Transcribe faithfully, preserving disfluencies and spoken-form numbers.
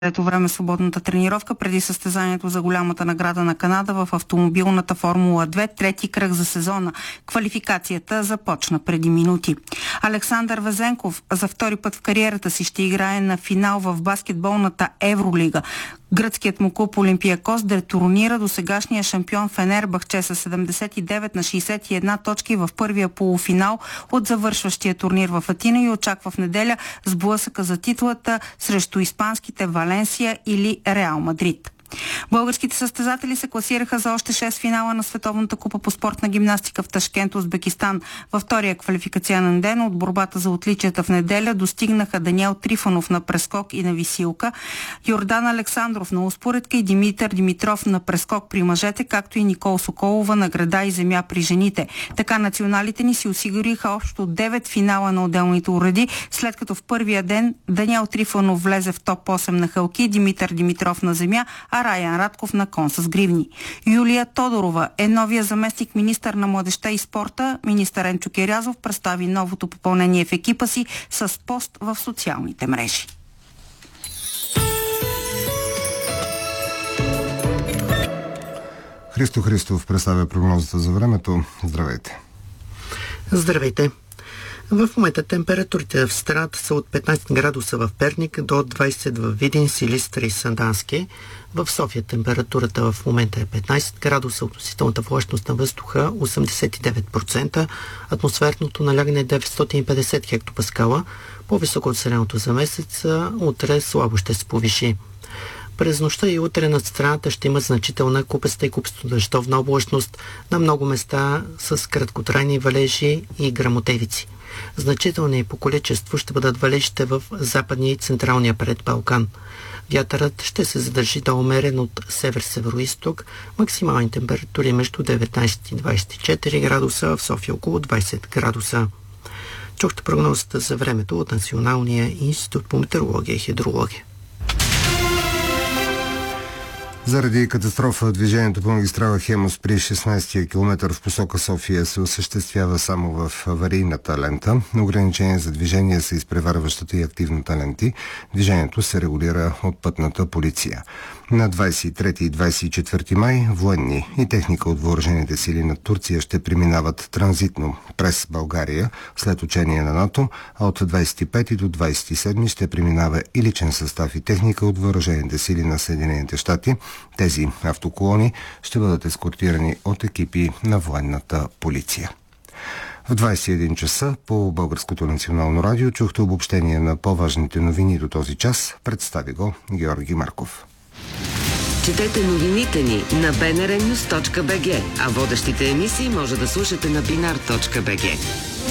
Ето време свободната тренировка преди състезанието за голямата награда на Канада в автомобилната Формула две, трети кръг за сезона. Квалификацията започна преди минути. Александър Везенков за втори път в кариерата си ще играе на финал в баскетболната Евролига. Гръцкият му клуб Олимпиакос детронира до сегашния шампион Фенербахче с седемдесет и девет на шейсет и една точки в първия полуфинал от завършващия турнир в Атина и очаква в неделя сблъсъка за титлата срещу испанските Валенсия или Реал Мадрид. Българските състезатели се класираха за още шест финала на Световната купа по спортна гимнастика в Ташкент, Узбекистан. Във втория квалификационен ден от борбата за отличията в неделя достигнаха Даниел Трифонов на прескок и на висилка, Йордан Александров на успоредка и Димитър Димитров на прескок при мъжете, както и Никол Соколова на града и земя при жените. Така националите ни си осигуриха общо девет финала на отделните уреди, след като в първия ден Даниел Трифонов влезе в топ осем на хълки, Димитър Димитров на земя, а Раян Радков на кон с гривни. Юлия Тодорова е новия заместник министър на младежта и спорта. Министър Енчо Кирязов представи новото попълнение в екипа си с пост в социалните мрежи. Христо Христов представя прогнозата за времето. Здравейте! Здравейте! В момента температурите в страната са от петнайсет градуса в Перник до двайсет в Видин, Силистра и Сандански. В София температурата в момента е петнайсет градуса, относителната влажност на въздуха осемдесет и девет процента, атмосферното налягане е деветстотин и петдесет хектопаскала, по-високо от средното за месеца, утре слабо ще се повиши. През нощта и утре над страната ще има значителна купеста и купесто дъждовна облачност на много места с краткотрайни валежи и гръмотевици. Значителни по количество ще бъдат валежите в западния и централния предбалкан. Вятърът ще се задържи да умерен от север-североизток, максимални температури между деветнайсет и двайсет и четири градуса, в София около двайсет градуса. Чухте прогнозата за времето от Националния институт по метеорология и хидрология. Заради катастрофа движението по магистрала Хемус при шестнайсети километър в посока София се осъществява само в аварийната лента. Ограничения за движение са изпреварващата и активната ленти. Движението се регулира от пътната полиция. На двайсет и трети и двайсет и четвърти май военни и техника от въоръжените сили на Турция ще преминават транзитно през България след учение на НАТО, а от двайсет и пети до двайсет и седми ще преминава и личен състав и техника от въоръжените сили на Съединените щати. Тези автоколони ще бъдат ескортирани от екипи на военната полиция. В двайсет и един часа по Българското национално радио чухте обобщение на по-важните новини до този час. Представи го Георги Марков. Четете новините ни на би ен ар нюз точка би джи, а водещите емисии може да слушате на бинар точка би джи.